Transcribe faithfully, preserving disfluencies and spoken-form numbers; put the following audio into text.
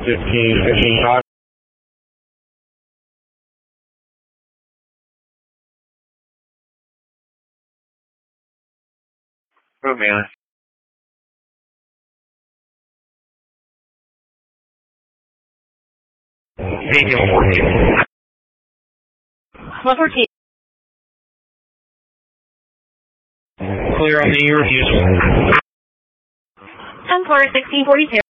fifteen, fifteen five. Oh, man. Take one fourteen. one fourteen. Clear on the refusal. ten four, sixteen forty-two.